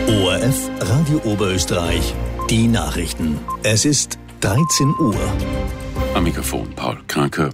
ORF Radio Oberösterreich, die Nachrichten. Es ist 13 Uhr. Am Mikrofon Paul Kranker.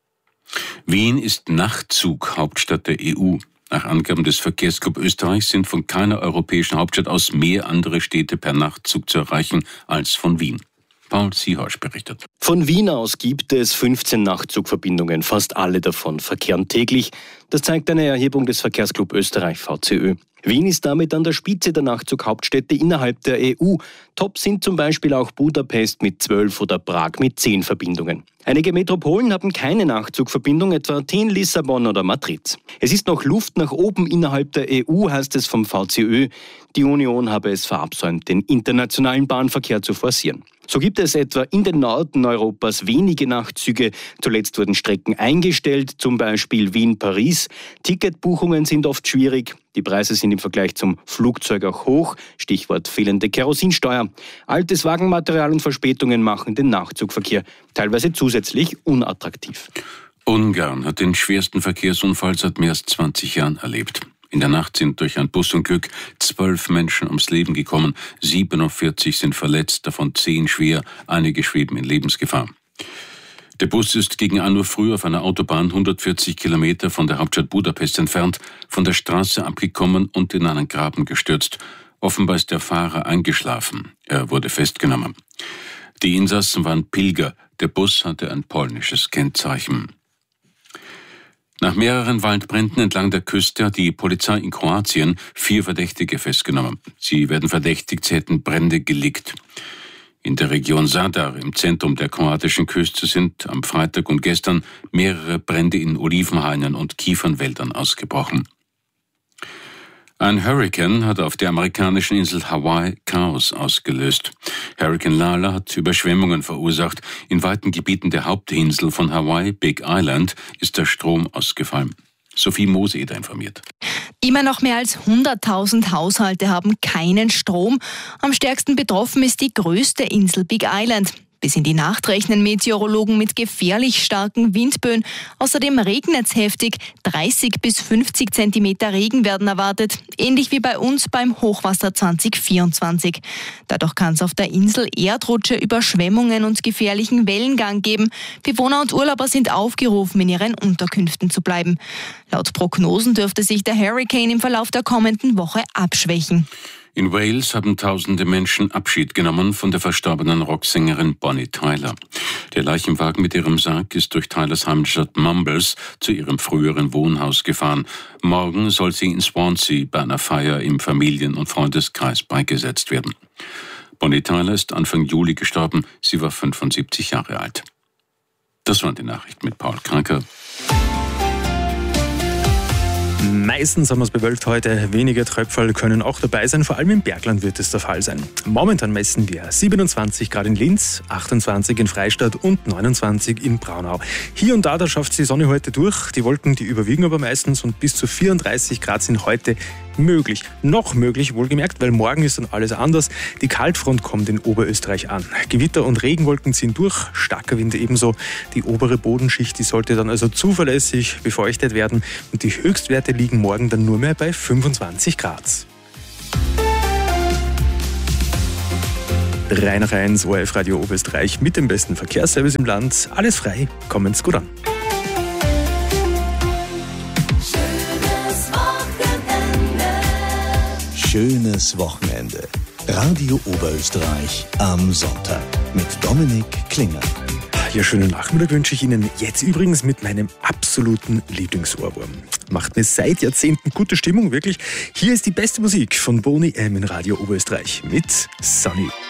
Wien ist Nachtzug-Hauptstadt der EU. Nach Angaben des Verkehrsclub Österreich sind von keiner europäischen Hauptstadt aus mehr andere Städte per Nachtzug zu erreichen als von Wien. Paul Siehaus berichtet. Von Wien aus gibt es 15 Nachtzugverbindungen, fast alle davon verkehren täglich. Das zeigt eine Erhebung des Verkehrsclub Österreich VCÖ. Wien ist damit an der Spitze der Nachtzughauptstädte innerhalb der EU. Top sind zum Beispiel auch Budapest mit 12 oder Prag mit 10 Verbindungen. Einige Metropolen haben keine Nachtzugverbindung, etwa Athen, Lissabon oder Madrid. Es ist noch Luft nach oben innerhalb der EU, heißt es vom VCÖ. Die Union habe es verabsäumt, den internationalen Bahnverkehr zu forcieren. So gibt es etwa in den Norden Europas wenige Nachtzüge. Zuletzt wurden Strecken eingestellt, zum Beispiel Wien-Paris. Ticketbuchungen sind oft schwierig. Die Preise sind im Vergleich zum Flugzeug auch hoch. Stichwort fehlende Kerosinsteuer. Altes Wagenmaterial und Verspätungen machen den Nachtzugverkehr teilweise zusätzlich unattraktiv. Ungarn hat den schwersten Verkehrsunfall seit mehr als 20 Jahren erlebt. In der Nacht sind durch ein Busunglück 12 Menschen ums Leben gekommen, 47 sind verletzt, davon 10 schwer, einige schweben in Lebensgefahr. Der Bus ist gegen 1 Uhr früh auf einer Autobahn 140 Kilometer von der Hauptstadt Budapest entfernt, von der Straße abgekommen und in einen Graben gestürzt. Offenbar ist der Fahrer eingeschlafen. Er wurde festgenommen. Die Insassen waren Pilger. Der Bus hatte ein polnisches Kennzeichen. Nach mehreren Waldbränden entlang der Küste hat die Polizei in Kroatien 4 Verdächtige festgenommen. Sie werden verdächtigt, sie hätten Brände gelegt. In der Region Zadar im Zentrum der kroatischen Küste sind am Freitag und gestern mehrere Brände in Olivenhainen und Kiefernwäldern ausgebrochen. Ein Hurrikan hat auf der amerikanischen Insel Hawaii Chaos ausgelöst. Hurrikan Lala hat Überschwemmungen verursacht. In weiten Gebieten der Hauptinsel von Hawaii, Big Island, ist der Strom ausgefallen. Sophie Moseder informiert. Immer noch mehr als 100.000 Haushalte haben keinen Strom. Am stärksten betroffen ist die größte Insel Big Island. Bis in die Nacht rechnen Meteorologen mit gefährlich starken Windböen. Außerdem regnet es heftig. 30 bis 50 Zentimeter Regen werden erwartet. Ähnlich wie bei uns beim Hochwasser 2024. Dadurch kann es auf der Insel Erdrutsche, Überschwemmungen und gefährlichen Wellengang geben. Bewohner und Urlauber sind aufgerufen, in ihren Unterkünften zu bleiben. Laut Prognosen dürfte sich der Hurrikan im Verlauf der kommenden Woche abschwächen. In Wales haben tausende Menschen Abschied genommen von der verstorbenen Rocksängerin Bonnie Tyler. Der Leichenwagen mit ihrem Sarg ist durch Tylers Heimatstadt Mumbles zu ihrem früheren Wohnhaus gefahren. Morgen soll sie in Swansea bei einer Feier im Familien- und Freundeskreis beigesetzt werden. Bonnie Tyler ist Anfang Juli gestorben. Sie war 75 Jahre alt. Das waren die Nachrichten mit Paul Kranker. Meistens haben wir es bewölkt heute. Wenige Tröpfel können auch dabei sein. Vor allem im Bergland wird es der Fall sein. Momentan messen wir 27 Grad in Linz, 28 in Freistadt und 29 in Braunau. Hier und da schafft die Sonne heute durch. Die Wolken, die überwiegen aber meistens und bis zu 34 Grad sind heute möglich. Noch möglich, wohlgemerkt, weil morgen ist dann alles anders. Die Kaltfront kommt in Oberösterreich an. Gewitter und Regenwolken ziehen durch, starker Wind ebenso. Die obere Bodenschicht, die sollte dann also zuverlässig befeuchtet werden und die Höchstwerte liegen morgen dann nur mehr bei 25 Grad. 3 nach 1, ORF Radio Oberösterreich mit dem besten Verkehrsservice im Land. Alles frei, kommen's gut an. Schönes Wochenende. Radio Oberösterreich am Sonntag mit Dominik Klinger. Ja, schönen Nachmittag wünsche ich Ihnen jetzt übrigens mit meinem absoluten Lieblingsohrwurm. Macht mir seit Jahrzehnten gute Stimmung, wirklich. Hier ist die beste Musik von Boney M in Radio Oberösterreich mit Sunny.